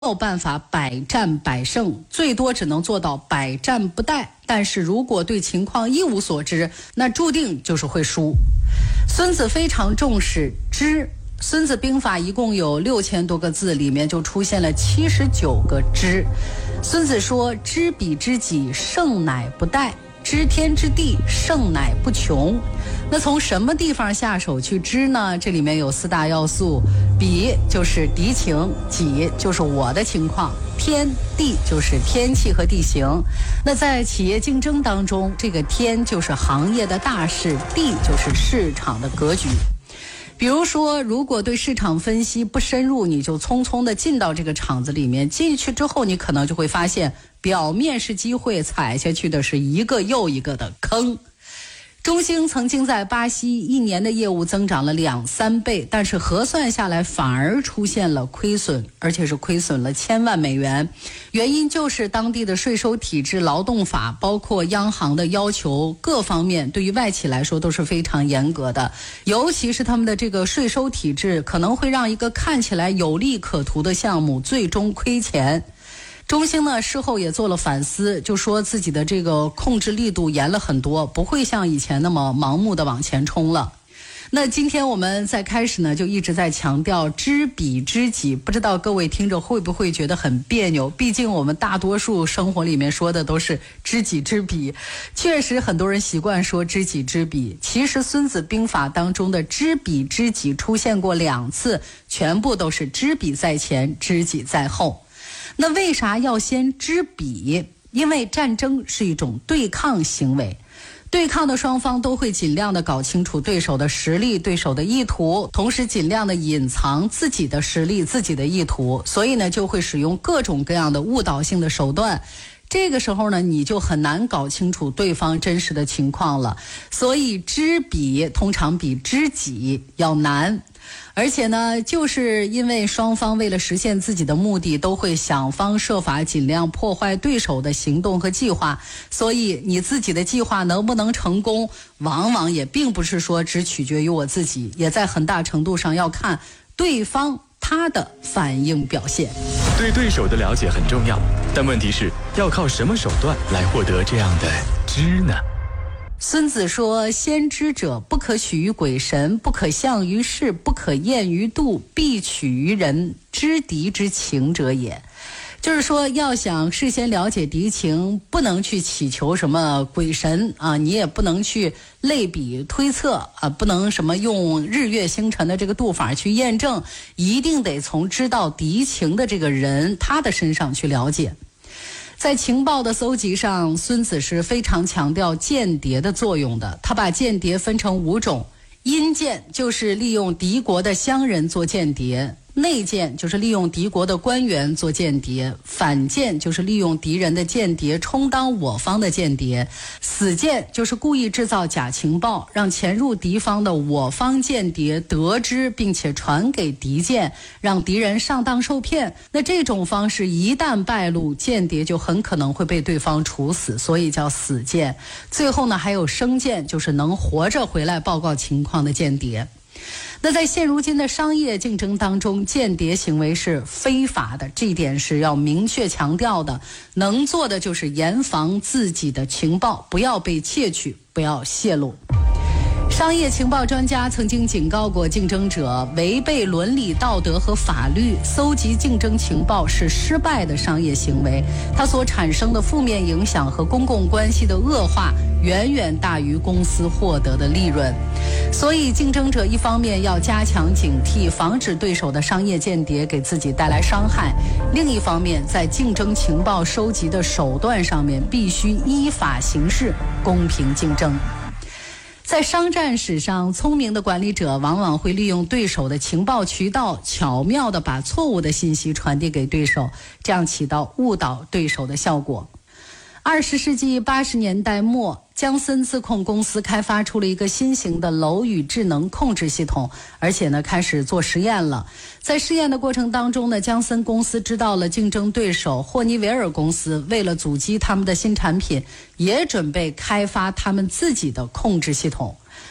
有办法百战百胜，最多只能做到百战不殆。但是如果对情况一无所知，那注定就是会输。孙子非常重视知，孙子兵法一共有6000多个字，里面就出现了79个知。孙子说：知彼知己，胜乃不殆；知天知地，胜乃不穷。那从什么地方下手去知呢？这里面有4大要素：彼就是敌情，己就是我的情况，天地就是天气和地形。那在企业竞争当中，这个天就是行业的大势，地就是市场的格局。比如说，如果对市场分析不深入，你就匆匆的进到这个场子里面，进去之后你可能就会发现，表面是机会，踩下去的是一个又一个的坑。中兴曾经在巴西1年的业务增长了2-3倍，但是核算下来反而出现了亏损，而且是亏损了1000万美元。原因就是当地的税收体制、劳动法，包括央行的要求，各方面对于外企来说都是非常严格的。尤其是他们的这个税收体制，可能会让一个看起来有利可图的项目最终亏钱。中兴呢事后也做了反思，就说自己的这个控制力度严了很多，不会像以前那么盲目的往前冲了。那今天我们在开始呢就一直在强调知彼知己，不知道各位听着会不会觉得很别扭？毕竟我们大多数生活里面说的都是知己知彼，确实很多人习惯说知己知彼。其实孙子兵法当中的知彼知己出现过2次，全部都是知彼在前，知己在后。那为啥要先知彼？因为战争是一种对抗行为，对抗的双方都会尽量的搞清楚对手的实力、对手的意图，同时尽量的隐藏自己的实力、自己的意图，所以呢就会使用各种各样的误导性的手段。这个时候呢，你就很难搞清楚对方真实的情况了。所以知彼通常比知己要难。而且呢，就是因为双方为了实现自己的目的，都会想方设法尽量破坏对手的行动和计划，所以你自己的计划能不能成功，往往也并不是说只取决于我自己，也在很大程度上要看对方他的反应表现。 对对手的了解很重要，但问题是要靠什么手段来获得这样的知呢？ 孙子说：先知者，不可取于鬼神，不可象于事，不可验于度，必取于人，知敌之情者也。就是说，要想事先了解敌情，不能去祈求什么鬼神啊，你也不能去类比推测啊，不能什么用日月星辰的这个度法去验证，一定得从知道敌情的这个人他的身上去了解。在情报的搜集上，孙子是非常强调间谍的作用的。他把间谍分成5种：阴间就是利用敌国的乡人做间谍，内奸就是利用敌国的官员做间谍，反间就是利用敌人的间谍充当我方的间谍，死间就是故意制造假情报，让潜入敌方的我方间谍得知并且传给敌间，让敌人上当受骗。那这种方式一旦败露，间谍就很可能会被对方处死，所以叫死间。最后呢，还有生间，就是能活着回来报告情况的间谍。那在现如今的商业竞争当中，间谍行为是非法的，这一点是要明确强调的。能做的就是严防自己的情报不要被窃取，不要泄露。商业情报专家曾经警告过竞争者，违背伦理道德和法律搜集竞争情报是失败的商业行为，它所产生的负面影响和公共关系的恶化远远大于公司获得的利润。所以竞争者一方面要加强警惕，防止对手的商业间谍给自己带来伤害，另一方面在竞争情报收集的手段上面必须依法行事，公平竞争。在商战史上，聪明的管理者往往会利用对手的情报渠道，巧妙地把错误的信息传递给对手，这样起到误导对手的效果。20世纪80年代末，江森自控公司开发出了一个新型的楼宇智能控制系统，而且呢开始做实验了。在试验的过程当中呢，江森公司知道了竞争对手霍尼韦尔公司为了阻击他们的新产品，也准备开发他们自己的控制系统。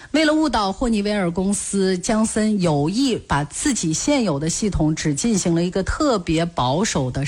为了误导霍尼韦尔公司，江森有意把自己现有的系统只进行了一个特别保守的